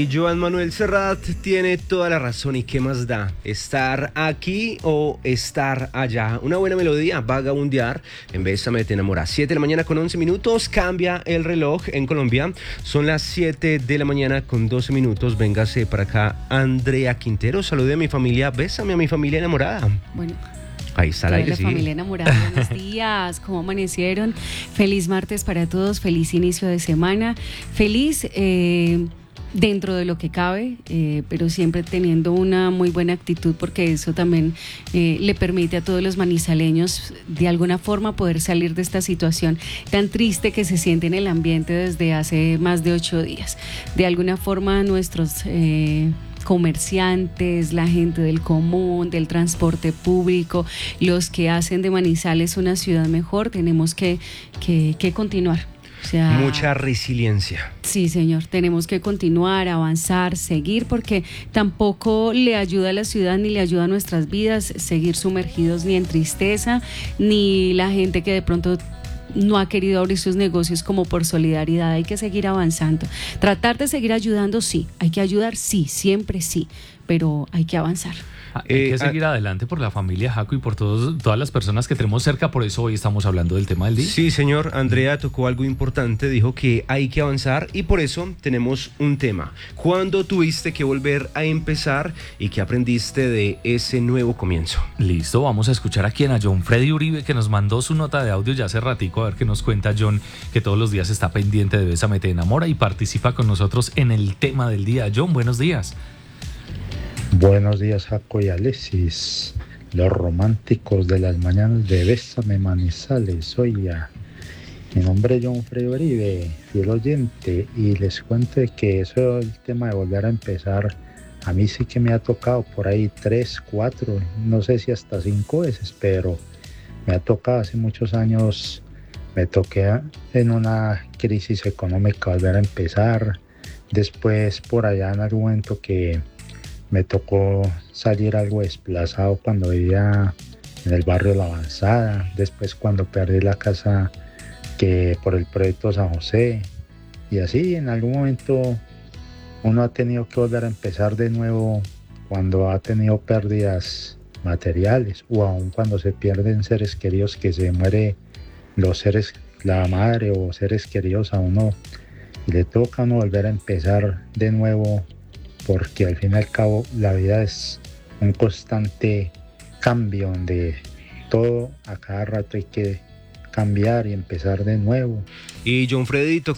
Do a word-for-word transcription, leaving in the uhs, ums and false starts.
Y Joan Manuel Serrat tiene toda la razón. ¿Y qué más da? ¿Estar aquí o estar allá? Una buena melodía, vagabundear en Bésame te enamora. siete de la mañana con once minutos, cambia el reloj en Colombia. Son las siete de la mañana con doce minutos. Véngase para acá, Andrea Quintero. Salude a mi familia, bésame a mi familia enamorada. Bueno. Ahí está el aire, la sí. familia enamorada, buenos días, ¿cómo amanecieron? Feliz martes para todos, feliz inicio de semana, feliz eh, dentro de lo que cabe, eh, pero siempre teniendo una muy buena actitud, porque eso también eh, le permite a todos los manizaleños de alguna forma poder salir de esta situación tan triste que se siente en el ambiente desde hace más de ocho días. De alguna forma nuestros... Eh, comerciantes, la gente del común, del transporte público, los que hacen de Manizales una ciudad mejor, tenemos que, que, que continuar. O sea, mucha resiliencia. Sí, señor, tenemos que continuar, avanzar, seguir, porque tampoco le ayuda a la ciudad ni le ayuda a nuestras vidas seguir sumergidos ni en tristeza, ni la gente que de pronto no ha querido abrir sus negocios como por solidaridad. Hay que seguir avanzando, tratar de seguir ayudando, sí, hay que ayudar, sí, siempre sí, pero hay que avanzar. Hay que eh, seguir adelante por la familia Jaco y por todos, todas las personas que tenemos cerca, por eso hoy estamos hablando del tema del día. Sí, señor, Andrea tocó algo importante, dijo que hay que avanzar y por eso tenemos un tema. ¿Cuándo tuviste que volver a empezar y qué aprendiste de ese nuevo comienzo? Listo, vamos a escuchar aquí a John Freddy Uribe, que nos mandó su nota de audio ya hace ratico, a ver qué nos cuenta John, que todos los días está pendiente de Bésame te enamora y participa con nosotros en el tema del día. John, buenos días. Buenos días, Jaco y Alexis, los románticos de las mañanas de Bésame Manizales. Oiga, mi nombre es John Freddy Uribe, fiel oyente, y les cuento de que eso, el tema de volver a empezar, a mí sí que me ha tocado por ahí tres, cuatro, no sé si hasta cinco veces, pero me ha tocado hace muchos años, me toqué en una crisis económica volver a empezar, después por allá en algún momento que me tocó salir algo desplazado cuando vivía en el barrio La Avanzada, después cuando perdí la casa que por el proyecto San José, y así en algún momento uno ha tenido que volver a empezar de nuevo cuando ha tenido pérdidas materiales o aún cuando se pierden seres queridos, que se muere los seres, la madre o seres queridos a uno, y le toca a uno volver a empezar de nuevo, porque al fin y al cabo la vida es un constante cambio donde todo a cada rato hay que cambiar y empezar de nuevo. Y John Freddy